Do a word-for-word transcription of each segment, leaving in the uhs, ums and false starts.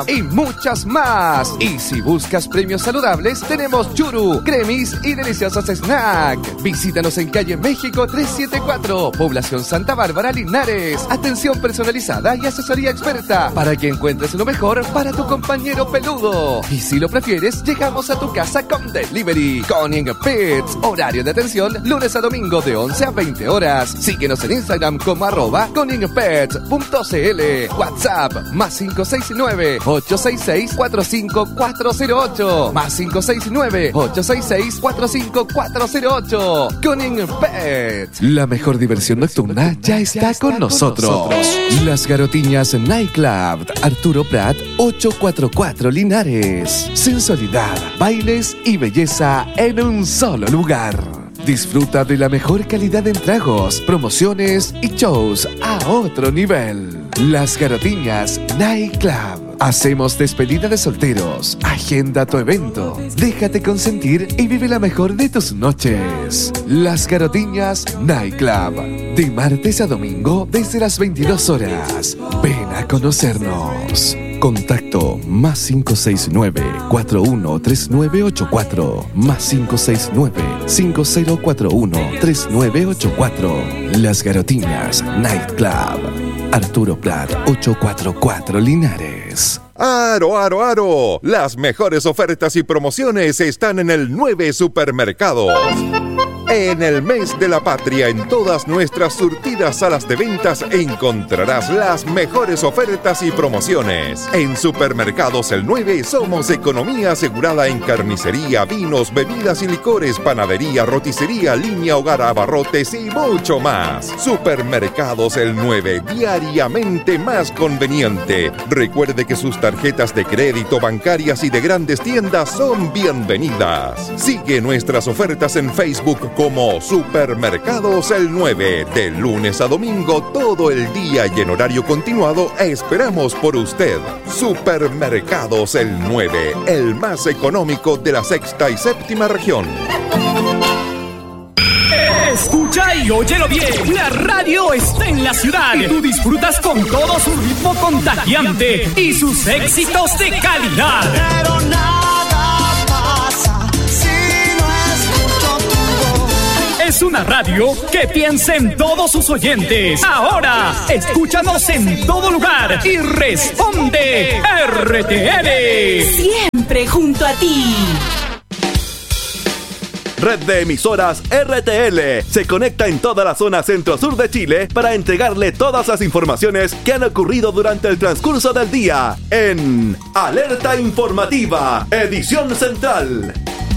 y muchas más. Y si buscas premios saludables, tenemos Churu, Cremis y deliciosos snacks. Visítanos en calle México trescientos setenta y cuatro, Población Santa Bárbara, Linares. Atención personalizada y asesoría experta para que encuentres lo mejor para tu compañero peludo. Y si lo prefieres, llegamos a tu casa con delivery. Conning Pets, horario de atención lunes a domingo de once a veinte horas. Síguenos en Instagram como arroba conningpets punto cl. WhatsApp más cinco seis nueve, ocho seis seis, cuatro cinco cuatro cero ocho. Más cinco seis nueve, ocho seis seis, cuatro cinco cuatro cero ocho. Conning Pets. La mejor diversión nocturna ya está con nosotros. Las Garotiñas Nightclub, Arturo Prat, ochocientos cuarenta y cuatro Linares. Sensualidad, bailes y belleza en un solo lugar. Disfruta de la mejor calidad en tragos, promociones y shows a otro nivel. Las Garotiñas Nightclub. Hacemos despedida de solteros. Agenda tu evento. Déjate consentir y vive la mejor de tus noches. Las Garotiñas Nightclub. De martes a domingo desde las veintidós horas. Ven a conocernos. Contacto más cinco seis nueve, cuatro uno tres nueve ocho cuatro. Más cinco seis nueve, cinco cero cuatro uno, tres nueve ocho cuatro. Las Garotiñas Nightclub. Arturo Prat, ochocientos cuarenta y cuatro Linares. ¡Aro, aro, aro! Las mejores ofertas y promociones están en el nueve Supermercados. En el mes de la patria, en todas nuestras surtidas salas de ventas encontrarás las mejores ofertas y promociones. En Supermercados El nueve somos economía asegurada en carnicería, vinos, bebidas y licores, panadería, roticería, línea hogar, abarrotes y mucho más. Supermercados El nueve, diariamente más conveniente. Recuerde que sus tarjetas de crédito, bancarias y de grandes tiendas son bienvenidas. Sigue nuestras ofertas en Facebook como Supermercados El nueve. De lunes a domingo, todo el día y en horario continuado, esperamos por usted. Supermercados El nueve, el más económico de la sexta y séptima región. Escucha y óyelo bien. La radio está en la ciudad y tú disfrutas con todo su ritmo contagiante y sus éxitos de calidad. Pero nada pasa si no escucho tu voz. Es una radio que piensa en todos sus oyentes. Ahora, escúchanos en todo lugar y responde R T L. Siempre junto a ti. Red de emisoras R T L se conecta en toda la zona centro-sur de Chile para entregarle todas las informaciones que han ocurrido durante el transcurso del día en Alerta Informativa, edición central.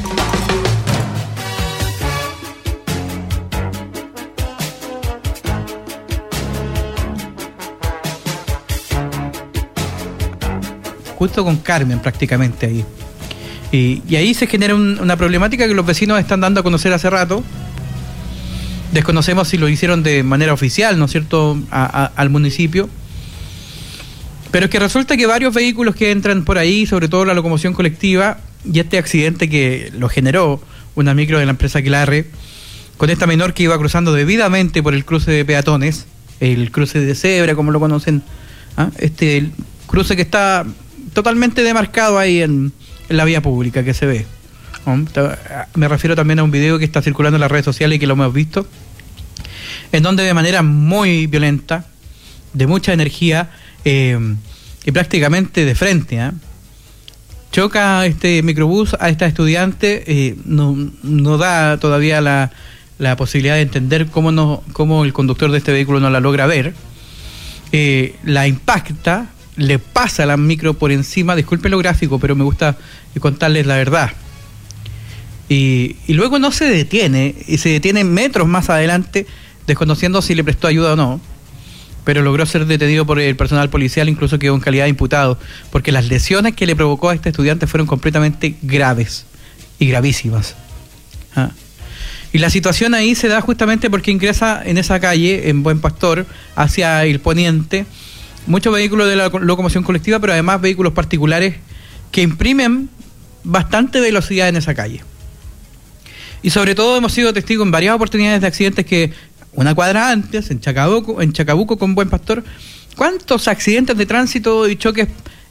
Justo con Carmen prácticamente ahí. Y, y ahí se genera un, una problemática que los vecinos están dando a conocer hace rato. Desconocemos si lo hicieron de manera oficial, ¿no es cierto?, a, a, al municipio. Pero es que resulta que varios vehículos que entran por ahí, sobre todo la locomoción colectiva, y este accidente que lo generó una micro de la empresa Aquelarre, con esta menor que iba cruzando debidamente por el cruce de peatones, el cruce de cebra, como lo conocen, ¿ah? este el cruce que está totalmente demarcado ahí en... en la vía pública que se ve. Me refiero también a un video que está circulando en las redes sociales y que lo hemos visto, en donde de manera muy violenta, de mucha energía eh, y prácticamente de frente, ¿eh? choca este microbús a esta estudiante. eh, no, no da todavía la, la posibilidad de entender cómo, no, cómo el conductor de este vehículo no la logra ver. Eh, la impacta, le pasa la micro por encima. Disculpen lo gráfico, pero me gusta contarles la verdad. Y, y luego no se detiene, y se detiene metros más adelante, desconociendo si le prestó ayuda o no, pero logró ser detenido por el personal policial, incluso quedó en calidad de imputado, porque las lesiones que le provocó a este estudiante fueron completamente graves y gravísimas. ¿Ah? Y la situación ahí se da justamente porque ingresa en esa calle, en Buen Pastor, hacia el poniente, muchos vehículos de la locomoción colectiva, pero además vehículos particulares que imprimen bastante velocidad en esa calle. Y sobre todo hemos sido testigos en varias oportunidades de accidentes que una cuadra antes, en Chacabuco, en Chacabuco con Buen Pastor, ¿cuántos accidentes de tránsito y choques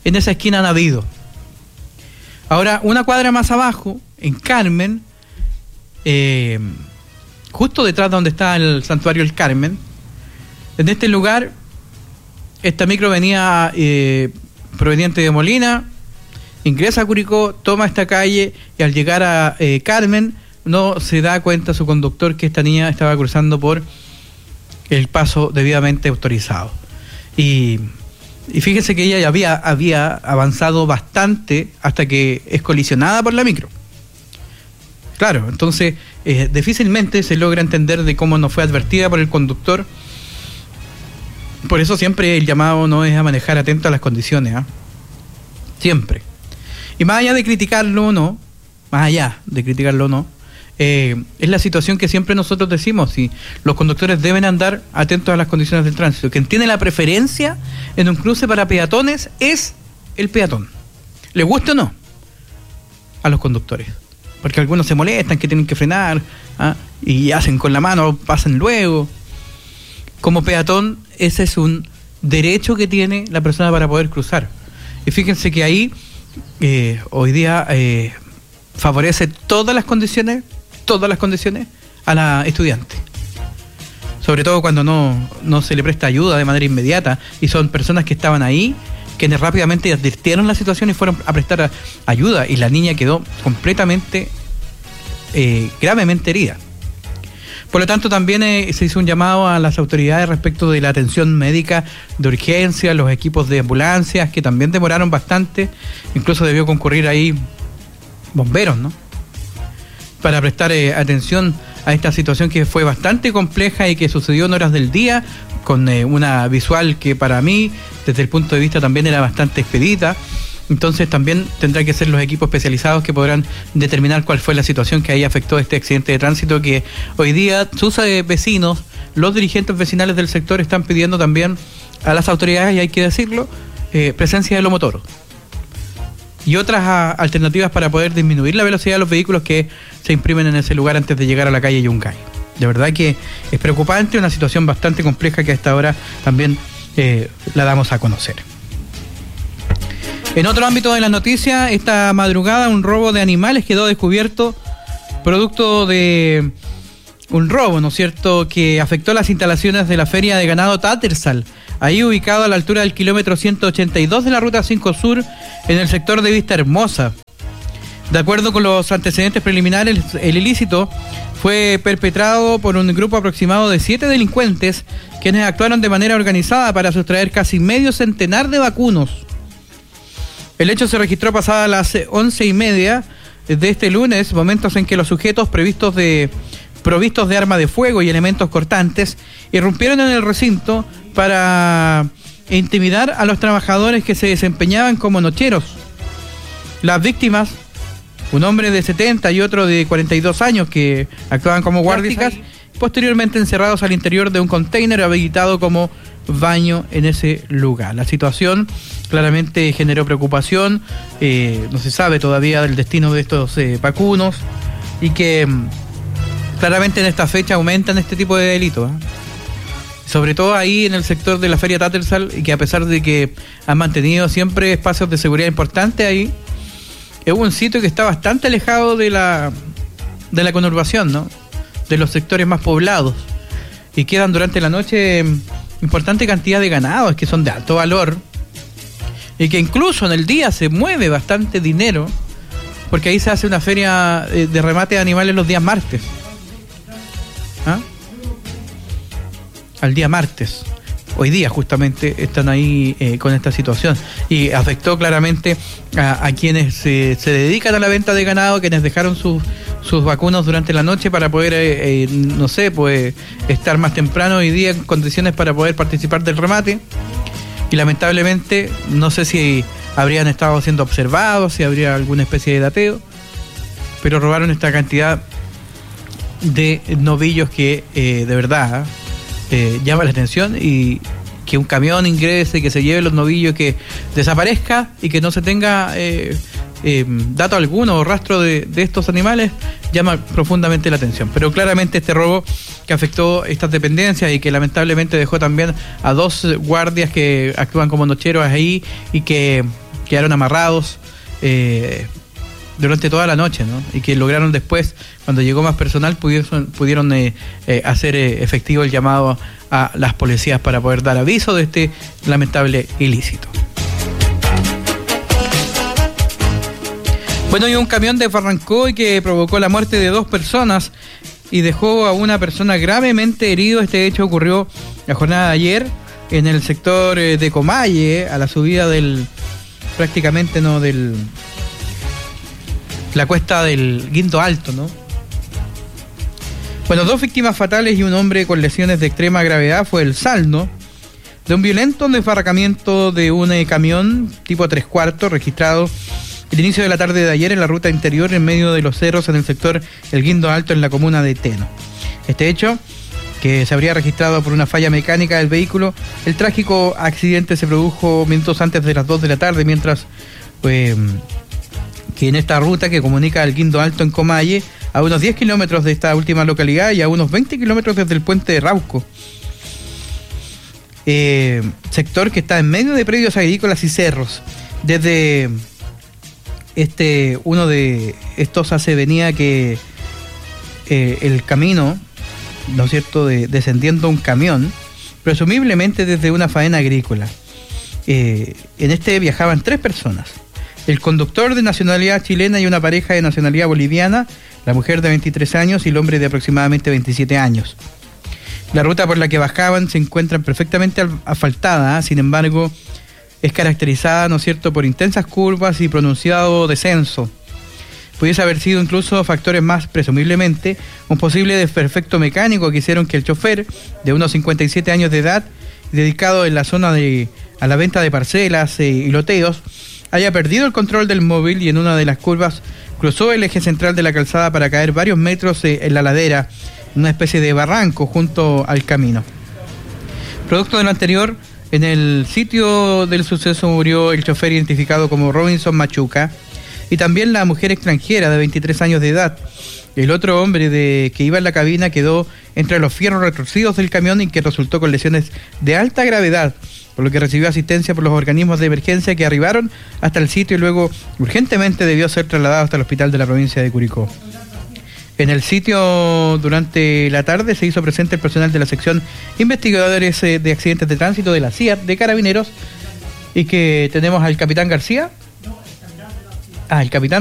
en esa esquina han habido. Ahora, una cuadra más abajo, en Carmen, eh, justo detrás de donde está el santuario El Carmen, en este lugar, esta micro venía eh, proveniente de Molina, ingresa a Curicó, toma esta calle y al llegar a eh, Carmen no se da cuenta su conductor que esta niña estaba cruzando por el paso debidamente autorizado. Y, y fíjese que ella ya había, había avanzado bastante hasta que es colisionada por la micro. Claro, entonces eh, difícilmente se logra entender de cómo no fue advertida por el conductor. Por eso siempre el llamado no es a manejar atento a las condiciones, ¿eh? Siempre. Y más allá de criticarlo o no, más allá de criticarlo o no, eh, es la situación que siempre nosotros decimos, si los conductores deben andar atentos a las condiciones del tránsito. Quien tiene la preferencia en un cruce para peatones es el peatón. ¿Le gusta o no? A los conductores. Porque algunos se molestan que tienen que frenar, ¿ah? Y hacen con la mano, pasan luego. Como peatón, ese es un derecho que tiene la persona para poder cruzar. Y fíjense que ahí eh, hoy día eh, favorece todas las condiciones, todas las condiciones a la estudiante. Sobre todo cuando no, no se le presta ayuda de manera inmediata y son personas que estaban ahí, quienes rápidamente advirtieron la situación y fueron a prestar a, ayuda, y la niña quedó completamente, eh, gravemente herida. Por lo tanto, también eh, se hizo un llamado a las autoridades respecto de la atención médica de urgencia, los equipos de ambulancias, que también demoraron bastante, incluso debió concurrir ahí bomberos, ¿no? Para prestar eh, atención a esta situación que fue bastante compleja y que sucedió en horas del día, con eh, una visual que para mí, desde el punto de vista también era bastante expedita. Entonces también tendrá que ser los equipos especializados que podrán determinar cuál fue la situación que ahí afectó este accidente de tránsito, que hoy día sus eh, vecinos, los dirigentes vecinales del sector están pidiendo también a las autoridades, y hay que decirlo, eh, presencia de lomotoros y otras a, alternativas para poder disminuir la velocidad de los vehículos que se imprimen en ese lugar antes de llegar a la calle Yungay. De verdad que es preocupante, una situación bastante compleja que a esta hora también eh, la damos a conocer. En otro ámbito de la noticia, esta madrugada un robo de animales quedó descubierto producto de un robo, ¿no es cierto?, que afectó las instalaciones de la Feria de Ganado Tattersall, ahí ubicado a la altura del kilómetro ciento ochenta y dos de la Ruta cinco Sur, en el sector de Vista Hermosa. De acuerdo con los antecedentes preliminares, el ilícito fue perpetrado por un grupo aproximado de siete delincuentes, quienes actuaron de manera organizada para sustraer casi medio centenar de vacunos. El hecho se registró pasadas las once y media de este lunes, momentos en que los sujetos previstos de, provistos de arma de fuego y elementos cortantes irrumpieron en el recinto para intimidar a los trabajadores que se desempeñaban como nocheros. Las víctimas, un hombre de setenta y otro de cuarenta y dos años que actuaban como guardias, posteriormente encerrados al interior de un container habilitado como baño en ese lugar. La situación claramente generó preocupación, eh, no se sabe todavía del destino de estos eh, vacunos, y que mm, claramente en esta fecha aumentan este tipo de delitos, ¿eh? Sobre todo ahí en el sector de la Feria Tattersall, y que a pesar de que han mantenido siempre espacios de seguridad importantes ahí, es un sitio que está bastante alejado de la de la conurbación, ¿no?, de los sectores más poblados, y quedan durante la noche importante cantidad de ganados que son de alto valor, y que incluso en el día se mueve bastante dinero, porque ahí se hace una feria de remate de animales los días martes, ¿ah? Al día martes. Hoy día justamente están ahí eh, con esta situación, y afectó claramente a, a quienes eh, se dedican a la venta de ganado, quienes dejaron sus sus vacunos durante la noche para poder, eh, eh, no sé, pues estar más temprano hoy día en condiciones para poder participar del remate. Y lamentablemente no sé si habrían estado siendo observados, si habría alguna especie de dateo, pero robaron esta cantidad de novillos que eh, de verdad eh, llama la atención, y que un camión ingrese, que se lleve los novillos, que desaparezca y que no se tenga eh, eh, dato alguno o rastro de, de estos animales, llama profundamente la atención. Pero claramente este robo que afectó estas dependencias y que lamentablemente dejó también a dos guardias que actúan como nocheros ahí, y que quedaron amarrados eh, durante toda la noche, ¿no? Y que lograron después, cuando llegó más personal, pudieron, pudieron eh, eh, hacer eh, efectivo el llamado a las policías para poder dar aviso de este lamentable ilícito. Bueno, y un camión desbarrancó y que provocó la muerte de dos personas y dejó a una persona gravemente herido. Este hecho ocurrió la jornada de ayer en el sector de Comalle, a la subida del, prácticamente no, del, la cuesta del Guindo Alto, ¿no? Bueno, dos víctimas fatales y un hombre con lesiones de extrema gravedad fue el saldo de un violento desbarrancamiento de un eh, camión tipo tres cuartos registrado el inicio de la tarde de ayer en la ruta interior en medio de los cerros en el sector El Guindo Alto en la comuna de Teno. Este hecho, que se habría registrado por una falla mecánica del vehículo, el trágico accidente se produjo minutos antes de las dos de la tarde, mientras pues, que en esta ruta que comunica El Guindo Alto en Comalle, a unos diez kilómetros de esta última localidad y a unos veinte kilómetros desde el puente de Rauco, eh, sector que está en medio de predios agrícolas y cerros. Desde este uno de estos hace venía que eh, el camino, ¿no es cierto?, de, descendiendo un camión, presumiblemente desde una faena agrícola. Eh, en este viajaban tres personas: el conductor de nacionalidad chilena y una pareja de nacionalidad boliviana, la mujer de veintitrés años y el hombre de aproximadamente veintisiete años. La ruta por la que bajaban se encuentra perfectamente asfaltada, ¿eh? Sin embargo, es caracterizada, ¿no es cierto?, por intensas curvas y pronunciado descenso. Pudiese haber sido incluso factores más, presumiblemente, un posible desperfecto mecánico que hicieron que el chofer, de unos cincuenta y siete años de edad, dedicado en la zona de a la venta de parcelas eh, y loteos, haya perdido el control del móvil y en una de las curvas cruzó el eje central de la calzada para caer varios metros eh, en la ladera, una especie de barranco junto al camino. Producto de lo anterior, en el sitio del suceso murió el chofer identificado como Robinson Machuca y también la mujer extranjera de veintitrés años de edad. El otro hombre de que iba en la cabina quedó entre los fierros retorcidos del camión y que resultó con lesiones de alta gravedad, por lo que recibió asistencia por los organismos de emergencia que arribaron hasta el sitio y luego urgentemente debió ser trasladado hasta el hospital de la provincia de Curicó. En el sitio durante la tarde se hizo presente el personal de la sección investigadores de accidentes de tránsito de la C I A T de Carabineros y que tenemos al capitán García. Ah, el capitán